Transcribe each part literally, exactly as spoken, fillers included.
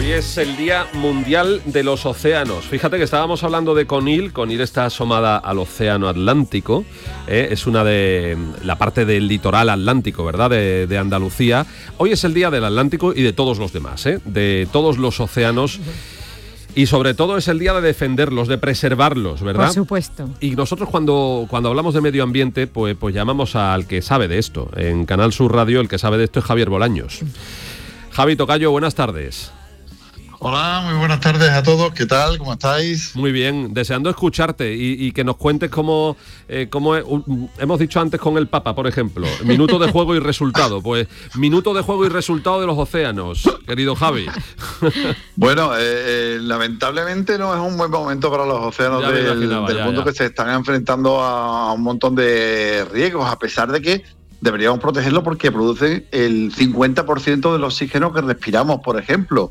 Hoy es el Día Mundial de los Océanos. Fíjate que estábamos hablando de Conil. Conil está asomada al Océano Atlántico. ¿eh? Es una de la parte del litoral atlántico, ¿verdad? De, de Andalucía. Hoy es el Día del Atlántico y de todos los demás, ¿eh? De todos los océanos. Y sobre todo es el día de defenderlos, de preservarlos, ¿verdad? Por supuesto. Y nosotros cuando, cuando hablamos de medio ambiente, pues, pues llamamos al que sabe de esto. En Canal Sur Radio el que sabe de esto es Javier Bolaños. Javi Tocayo, buenas tardes. Hola, muy buenas tardes a todos. ¿Qué tal? ¿Cómo estáis? Muy bien, deseando escucharte y, y que nos cuentes cómo, eh, cómo uh, hemos dicho antes con el Papa, por ejemplo, minuto de juego y resultado. Pues minuto de juego y resultado de los océanos, querido Javi. Bueno, eh, eh, lamentablemente no es un buen momento para los océanos Ya me del, imaginaba, del ya, mundo ya. que se están enfrentando a, a un montón de riesgos, a pesar de que deberíamos protegerlo porque producen el cincuenta por ciento del oxígeno que respiramos, por ejemplo.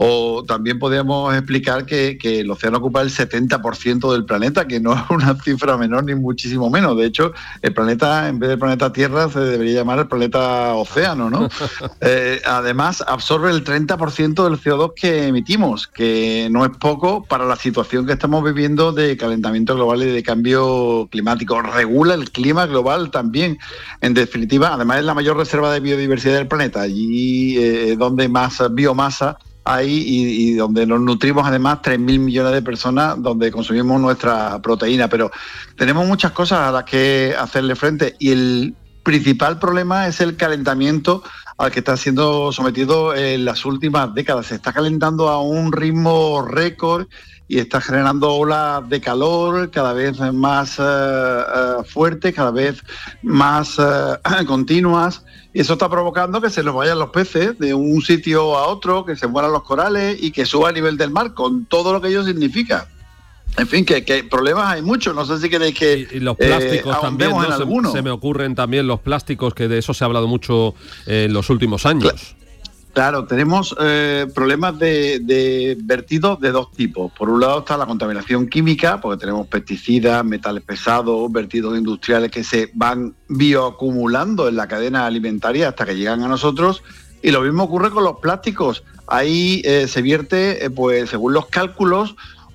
O también podríamos explicar que, que el océano ocupa el setenta por ciento del planeta, que no es una cifra menor ni muchísimo menos. De hecho, el planeta, en vez del planeta Tierra, se debería llamar el planeta Océano, ¿no? eh, además, absorbe el treinta por ciento del C O dos que emitimos, que no es poco para la situación que estamos viviendo de calentamiento global y de cambio climático. Regula el clima global también. En definitiva, además es la mayor reserva de biodiversidad del planeta, allí eh, donde más biomasa hay y, y donde nos nutrimos además tres mil millones de personas, donde consumimos nuestra proteína, pero tenemos muchas cosas a las que hacerle frente y el principal problema es el calentamiento al que está siendo sometido en las últimas décadas. Se está calentando a un ritmo récord y está generando olas de calor cada vez más uh, uh, fuertes, cada vez más uh, continuas. Y eso está provocando que se nos vayan los peces de un sitio a otro, que se mueran los corales y que suba el nivel del mar, con todo lo que ello significa. En fin, que, que problemas hay muchos. No sé si queréis que Y, y los plásticos eh, también, ¿no? en se, alguno. se me ocurren también los plásticos, que de eso se ha hablado mucho eh, en los últimos años. Claro. Claro, tenemos eh, problemas de, de vertidos de dos tipos. Por un lado está la contaminación química, porque tenemos pesticidas, metales pesados, vertidos industriales que se van bioacumulando en la cadena alimentaria hasta que llegan a nosotros. Y lo mismo ocurre con los plásticos. Ahí eh, se vierte, eh, pues según los cálculos,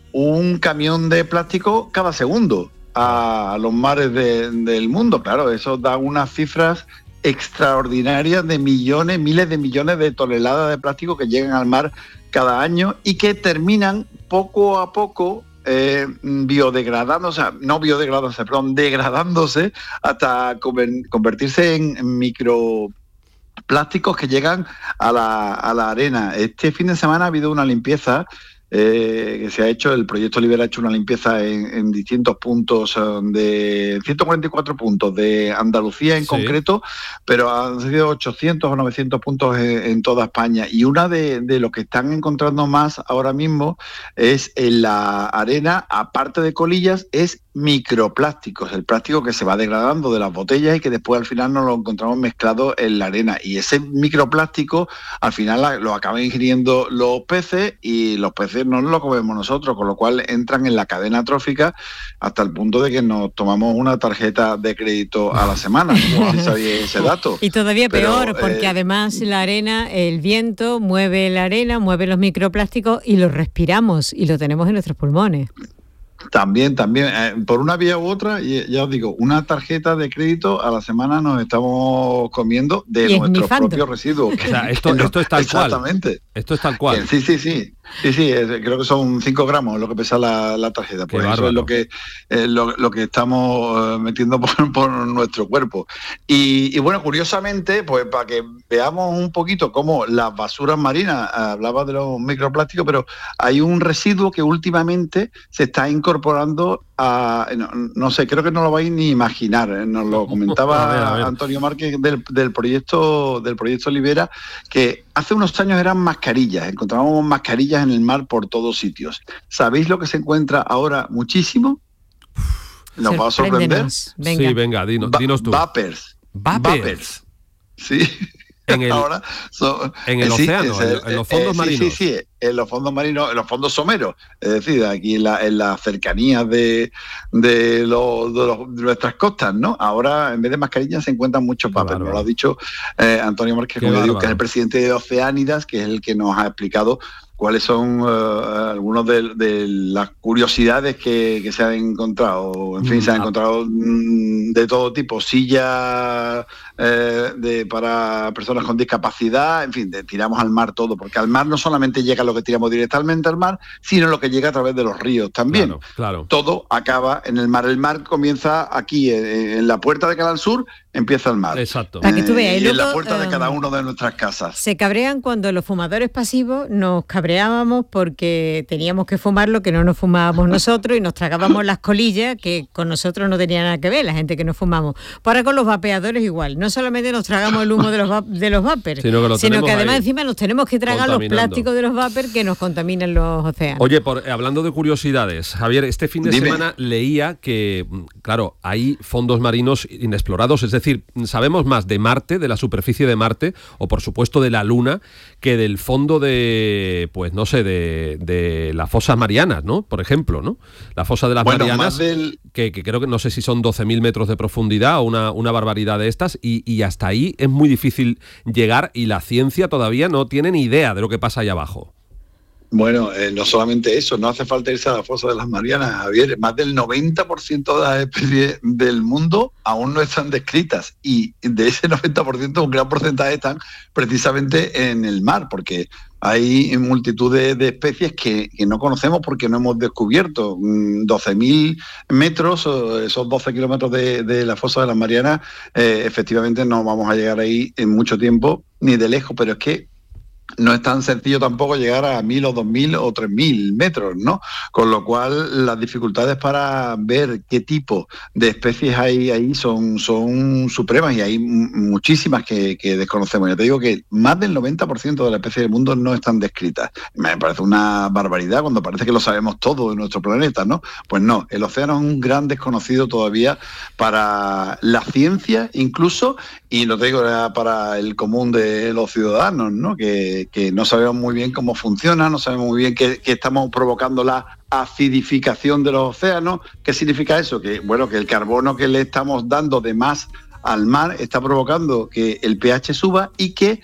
un camión de plástico cada segundo a los mares de, del mundo. Claro, eso da unas cifras extraordinarias de millones, miles de millones de toneladas de plástico que llegan al mar cada año y que terminan poco a poco eh, biodegradándose, o sea, no biodegradándose, perdón, degradándose hasta convertirse en microplásticos que llegan a la, a la arena. Este fin de semana ha habido una limpieza Eh, que se ha hecho, el proyecto Libera ha hecho una limpieza en, en distintos puntos, de ciento cuarenta y cuatro puntos de Andalucía en sí. concreto, pero han sido ochocientos o novecientos puntos en, en toda España. Y una de, de lo que están encontrando más ahora mismo es en la arena, aparte de colillas, es microplásticos, el plástico que se va degradando de las botellas y que después al final nos lo encontramos mezclado en la arena. Y ese microplástico al final lo acaban ingiriendo los peces y los peces no lo comemos nosotros, con lo cual entran en la cadena trófica hasta el punto de que nos tomamos una tarjeta de crédito a la semana. No sé si sabíais ese dato. Y todavía Pero, peor, porque eh, además la arena, el viento mueve la arena, mueve los microplásticos y los respiramos y lo tenemos en nuestros pulmones. También, también, eh, por una vía u otra, y ya os digo, una tarjeta de crédito a la semana nos estamos comiendo de Y nuestros esnifando. propios residuos. O sea, esto, esto es tal cual. Exactamente. Esto es tal cual. Que sí, sí, sí. Sí, sí, es- creo que son cinco gramos lo que pesa la, la tarjeta. Qué Pues eso bárbaro. es lo que eh, lo, lo que estamos eh, metiendo por, por nuestro cuerpo. Y, y bueno, curiosamente, pues para que veamos un poquito cómo las basuras marinas, hablaba de los microplásticos, pero hay un residuo que últimamente se está incorporando a, no, no sé, creo que no lo vais ni a imaginar. eh, Nos lo comentaba A ver, a ver. Antonio Márquez del, del proyecto del proyecto Libera, que hace unos años eran mascarillas, encontrábamos mascarillas en el mar por todos sitios. ¿Sabéis lo que se encuentra ahora muchísimo? Nos va a sorprender. Sorpréndenos. Venga. Sí, venga, dinos, Va- dinos tú. Vapers. Vapers. Sí. En el- Ahora son- en el eh, sí, océano, es en- el- en los fondos sí, marinos. Sí, sí, en los fondos marinos, en los fondos someros. Es decir, aquí en, la, en las cercanías de, de, lo- de los- de nuestras costas, ¿no? Ahora, en vez de mascarillas, se encuentran muchos Qué vapers. bárbaro. Nos lo ha dicho eh, Antonio Márquez, Qué como yo digo, que es bárbaro. el presidente de Oceánidas, que es el que nos ha explicado cuáles son uh, algunas de, de las curiosidades que, que se han encontrado. En fin, mm, se han encontrado mm, de todo tipo, sillas eh, de, para personas con discapacidad, en fin, de, tiramos al mar todo, porque al mar no solamente llega lo que tiramos directamente al mar, sino lo que llega a través de los ríos también. Claro, claro. Todo acaba en el mar. El mar comienza aquí, en, en la puerta de Canal Sur, empieza el mar. Exacto. Para que tú veas, eh, y luego, en la puerta de cada um, una de nuestras casas. Se cabrean cuando los fumadores pasivos nos cabreábamos porque teníamos que fumar lo que no nos fumábamos nosotros y nos tragábamos las colillas que con nosotros no tenía nada que ver, la gente que no fumamos. Para con los vapeadores igual, no solamente nos tragamos el humo de los va- de los vapers, sino que, lo sino que además encima nos tenemos que tragar los plásticos de los vapers que nos contaminan los océanos. Oye, por, hablando de curiosidades, Javier, este fin de Dime. semana leía que, claro, hay fondos marinos inexplorados, es decir, sabemos más de Marte, de la superficie de Marte, o por supuesto de la Luna, que del fondo de, pues no sé, de, de las fosas marianas, ¿no? Por ejemplo, ¿no? La fosa de las bueno, Marianas, del... que, que creo que no sé si son doce mil metros de profundidad o una, una barbaridad de estas, y, y hasta ahí es muy difícil llegar y la ciencia todavía no tiene ni idea de lo que pasa ahí abajo. Bueno, eh, no solamente eso, no hace falta irse a la fosa de las Marianas, Javier. Más del noventa por ciento de las especies del mundo aún no están descritas y de ese noventa por ciento un gran porcentaje están precisamente en el mar, porque hay multitud de, de especies que, que no conocemos porque no hemos descubierto. doce mil metros, esos doce kilómetros de, de la fosa de las Marianas, eh, efectivamente no vamos a llegar ahí en mucho tiempo, ni de lejos, pero es que no es tan sencillo tampoco llegar a mil o dos mil o tres mil metros, ¿no? Con lo cual las dificultades para ver qué tipo de especies hay ahí son, son supremas y hay muchísimas que, que desconocemos. Ya te digo que más del noventa por ciento de las especies del mundo no están descritas. Me parece una barbaridad cuando parece que lo sabemos todo de nuestro planeta, ¿no? Pues no, el océano es un gran desconocido todavía para la ciencia incluso, y no te digo para el común de los ciudadanos, ¿no? Que que no sabemos muy bien cómo funciona, no sabemos muy bien que, que estamos provocando la acidificación de los océanos. ¿Qué significa eso? Que bueno, que el carbono que le estamos dando de más al mar está provocando que el pH suba y que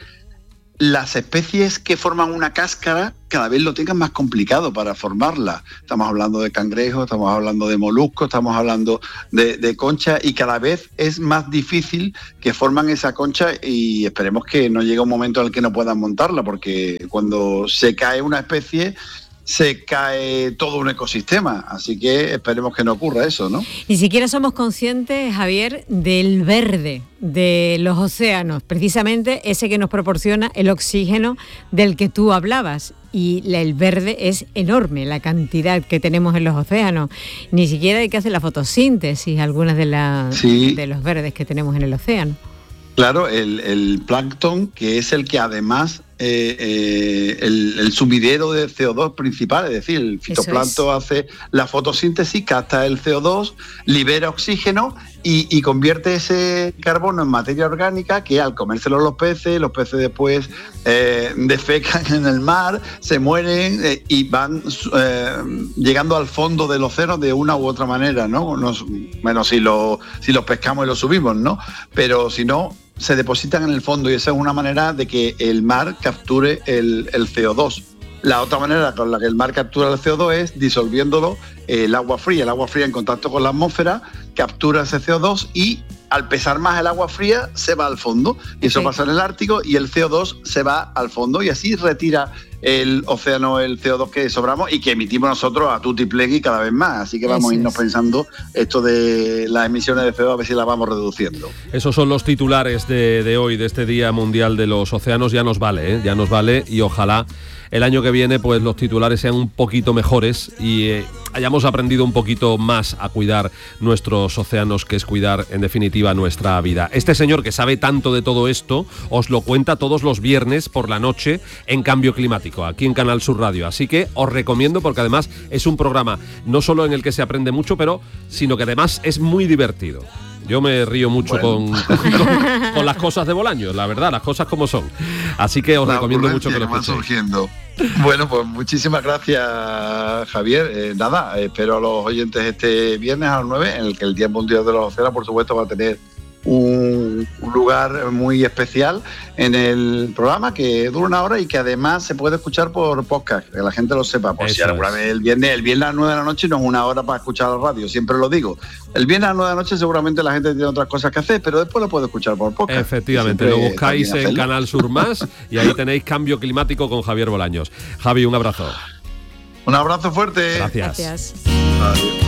las especies que forman una cáscara cada vez lo tengan más complicado para formarla. Estamos hablando de cangrejos, estamos hablando de moluscos, estamos hablando de, de concha y cada vez es más difícil que forman esa concha y esperemos que no llegue un momento en el que no puedan montarla, porque cuando se cae una especie se cae todo un ecosistema, así que esperemos que no ocurra eso, ¿no? Ni siquiera somos conscientes, Javier, del verde de los océanos, precisamente ese que nos proporciona el oxígeno del que tú hablabas. Y el verde es enorme, la cantidad que tenemos en los océanos. Ni siquiera hay que hacer la fotosíntesis, algunas de, la, sí. de los verdes que tenemos en el océano. Claro, el, el plancton, que es el que además eh, eh, el, el sumidero de C O dos principal, es decir, el fitoplancton es. hace la fotosíntesis, capta el C O dos, libera oxígeno y, y convierte ese carbono en materia orgánica que al comérselo los peces, los peces después eh, defecan en el mar, se mueren eh, y van eh, llegando al fondo del océano de una u otra manera, ¿no? Nos, bueno, si, lo, si los pescamos y los subimos, ¿no? Pero si no, se depositan en el fondo y esa es una manera de que el mar capture el, el C O dos. La otra manera con la que el mar captura el C O dos es disolviéndolo eh, el agua fría. El agua fría en contacto con la atmósfera captura ese C O dos y al pesar más el agua fría se va al fondo. Y eso sí. pasa en el Ártico y el C O dos se va al fondo y así retira el océano el C O dos que sobramos y que emitimos nosotros a tutti plegui cada vez más. Así que vamos Eso a irnos es. pensando esto de las emisiones de C O dos a ver si las vamos reduciendo. Esos son los titulares de, de hoy, de este Día Mundial de los Océanos. Ya nos vale, ¿eh? ya nos vale y ojalá el año que viene pues los titulares sean un poquito mejores y eh, hayamos aprendido un poquito más a cuidar nuestros océanos, que es cuidar en definitiva nuestra vida. Este señor que sabe tanto de todo esto os lo cuenta todos los viernes por la noche en Cambio Climático, aquí en Canal Sur Radio. Así que os recomiendo porque además es un programa no solo en el que se aprende mucho, pero sino que además es muy divertido. Yo me río mucho bueno. con, con, con las cosas de Bolaños, la verdad, las cosas como son. Así que os la recomiendo mucho que lo escuchéis. Surgiendo. Bueno, pues muchísimas gracias, Javier. Eh, nada, espero a los oyentes este viernes a las nueve, en el que el Día Mundial de los Océanos, por supuesto, va a tener un, un, un lugar muy especial en el programa que dura una hora y que además se puede escuchar por podcast, que la gente lo sepa. Por Eso si alguna es. vez el viernes, el viernes a las nueve de la noche no es una hora para escuchar la radio, siempre lo digo. El viernes a las nueve de la noche seguramente la gente tiene otras cosas que hacer, pero después lo puede escuchar por podcast. Efectivamente, Siempre lo buscáis está bien en hacerlo. Canal Sur Más y ahí tenéis Cambio Climático con Javier Bolaños. Javi, un abrazo. Un abrazo fuerte. Gracias. Gracias. Adiós.